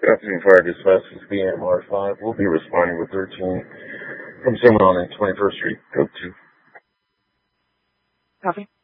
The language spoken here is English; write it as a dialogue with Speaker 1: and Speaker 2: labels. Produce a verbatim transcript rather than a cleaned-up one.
Speaker 1: Good afternoon, Fire Dispatch. This is B M R five. We'll be responding with thirteen from someone on twenty-first Street, Code two.
Speaker 2: Copy.